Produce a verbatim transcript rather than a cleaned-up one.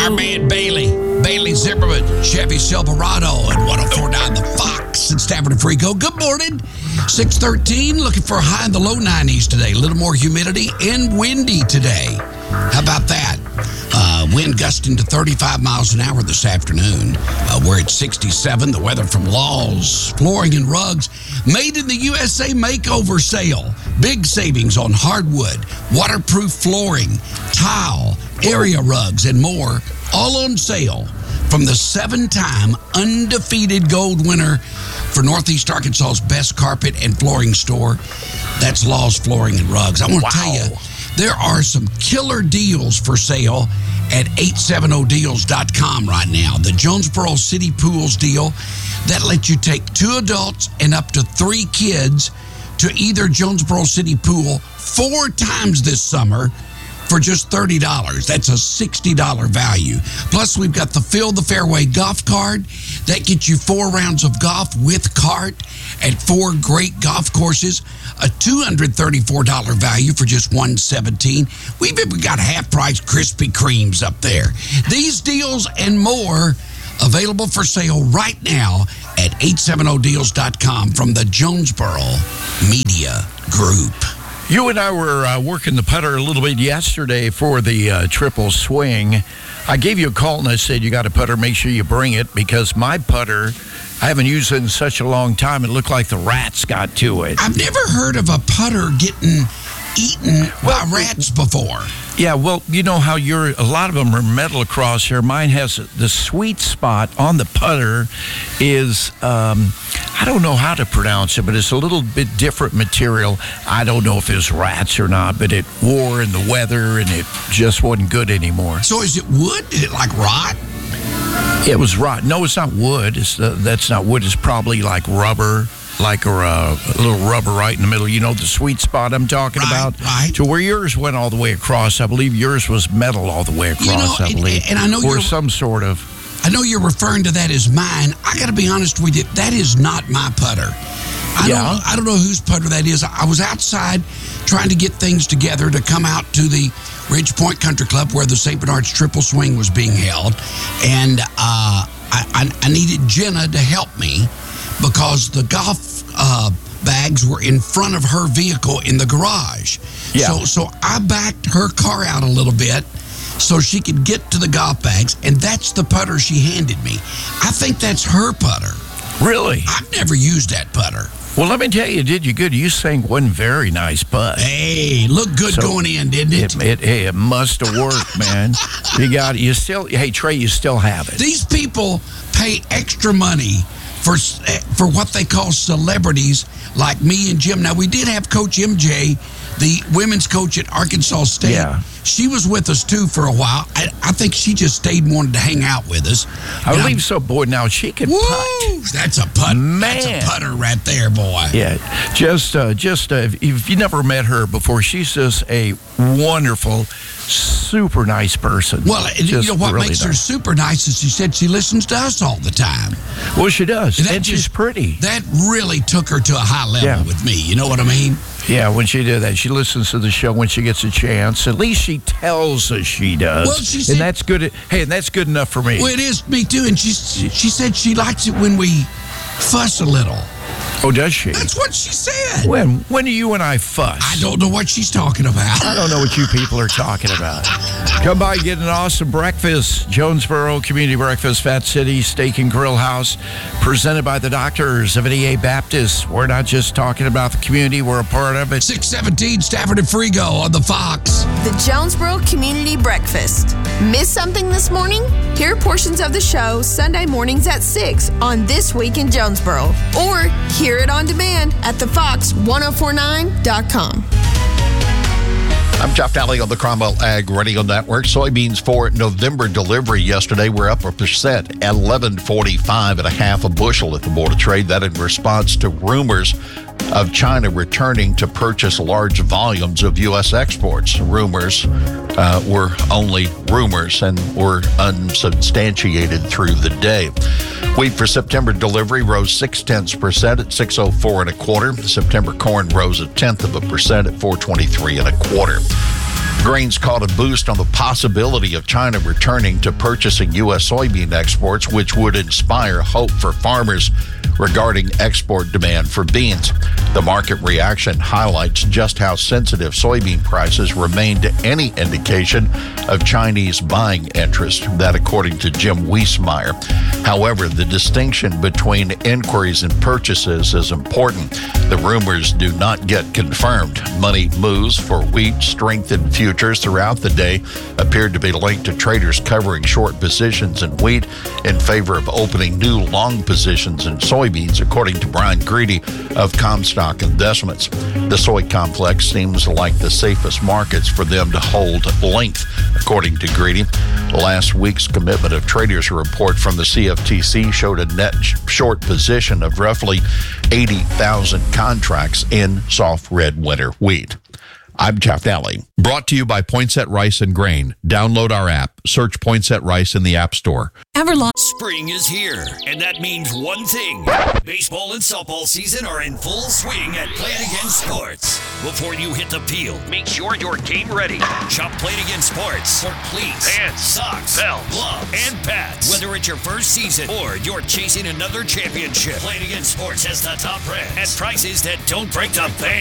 our man Bailey. Bailey Zimmerman, Chevy Silverado, and one oh four point nine The Fox in Stafford and Frico. Good morning. six thirteen, looking for a high in the low nineties today. A little more humidity and windy today. How about that? Uh, wind gusting to thirty-five miles an hour this afternoon. Uh, we're at sixty-seven. The weather from Laws Flooring and Rugs. Made in the U S A makeover sale. Big savings on hardwood, waterproof flooring, tile, area rugs, and more. All on sale from the seven-time undefeated gold winner for Northeast Arkansas's best carpet and flooring store. That's Laws Flooring and Rugs. I want to Wow. tell you, there are some killer deals for sale at eight seventy deals dot com right now. The Jonesboro City Pools deal that lets you take two adults and up to three kids to either Jonesboro City Pool four times this summer for just thirty dollars. That's a sixty dollars value. Plus, we've got the Fill the Fairway golf card. That gets you four rounds of golf with cart at four great golf courses. A two hundred thirty-four dollars value for just one hundred seventeen dollars. We've even got half-price Krispy Kremes up there. These deals and more available for sale right now at eight seventy deals dot com from the Jonesboro Media Group. You and I were uh, working the putter a little bit yesterday for the uh, triple swing. I gave you a call and I said, you got a putter, make sure you bring it, because my putter, I haven't used it in such a long time. It looked like the rats got to it. I've never heard of a putter getting eaten by rats before. Yeah, well, you know how you're, a lot of them are metal across here. Mine has the sweet spot on the putter is, um, I don't know how to pronounce it, but it's a little bit different material. I don't know if it's rats or not, but it wore in the weather and it just wasn't good anymore. So is it wood? Did it like rot? It was rot. No, it's not wood. It's uh, that's not wood. It's probably like rubber. Like a, uh, a little rubber right in the middle. You know the sweet spot I'm talking Right, about? right. To where yours went all the way across. I believe yours was metal all the way across, You know, I and- believe. and I know Or you're- some sort of... I know you're referring to that as mine. I got to be honest with you. That is not my putter. I Yeah. don't. I don't know whose putter that is. I was outside trying to get things together to come out to the Ridge Point Country Club where the Saint Bernard's Triple Swing was being held, and uh, I, I, I needed Jenna to help me because the golf uh, bags were in front of her vehicle in the garage. Yeah. So, so I backed her car out a little bit so she could get to the golf bags, and that's the putter she handed me. I think that's her putter. Really? I've never used that putter. Well, let me tell you, did you good. You sang one very nice putt. Hey, looked good So, going in, didn't it? It, it, hey, it must have worked, man. You got you still. Hey, Trey, you still have it. These people pay extra money for for what they call celebrities like me and Jim. Now, we did have Coach M J, the women's coach at Arkansas State. Yeah. She was with us, too, for a while. I, I think she just stayed and wanted to hang out with us. I And believe so, boy. Now she can Woo! putt. That's a putt. That's Man. a putter right there, boy. Yeah, just, uh, just uh, if, if you never met her before, she's just a wonderful, super nice person. Well, and you Just know what really makes her nice. super nice is she said she listens to us all the time. Well, she does, And that and she's just- pretty. That really took her to a high level Yeah. with me. You know what I mean? Yeah, when she did that, she listens to the show when she gets a chance. At least she tells us she does. Well, she said- and that's good. Hey, and that's good enough for me. Well, it is me too. And she she said she likes it when we fuss a little. Oh, does she? That's what she said. When when do you and I fuss? I don't know what she's talking about. I don't know what you people are talking about. Come by and get an awesome breakfast. Jonesboro Community Breakfast, Fat City Steak and Grill House, presented by the doctors of N E A Baptist. We're not just talking about the community, we're a part of it. six seventeen Stafford and Frigo on the Fox. The Jonesboro Community Breakfast. Miss something this morning? Hear portions of the show Sunday mornings at six on This Week in Jonesboro. Or hear it on demand at the fox ten forty-nine dot com. I'm Jeff Daly on the Cromwell Ag Radio Network. Soybeans for November delivery yesterday were up a percent, eleven forty-five and a half a bushel at the Board of Trade. That in response to rumors of China returning to purchase large volumes of U S exports. Rumors uh, were only rumors and were unsubstantiated through the day. Wheat for September delivery rose six tenths percent at six oh four and a quarter. September corn rose a tenth of a percent at four twenty-three and a quarter. Grains caught a boost on the possibility of China returning to purchasing U S soybean exports, which would inspire hope for farmers regarding export demand for beans. The market reaction highlights just how sensitive soybean prices remain to any indication of Chinese buying interest, that according to Jim Wiesmeyer. However, the distinction between inquiries and purchases is important. The rumors do not get confirmed. Money moves for wheat, strengthened futures throughout the day appeared to be linked to traders covering short positions in wheat in favor of opening new long positions in soybeans, according to Brian Greedy of Comstock Investments. The soy complex seems like the safest markets for them to hold length, according to Greedy. Last week's commitment of traders report from the C F T C showed a net short position of roughly eighty thousand contracts in soft red winter wheat. I'm Jeff Daly. Brought to you by Poinsett Rice and Grain. Download our app. Search Poinsett Rice in the App Store. Everlong. Spring is here, and that means one thing. Baseball and softball season are in full swing at Play It Again Sports. Before you hit the field, make sure you're game ready. Shop Play It Again Sports for cleats, pants, socks, belts, gloves, and pads. Whether it's your first season or you're chasing another championship, Play It Again Sports has the top brands at prices that don't break the bank.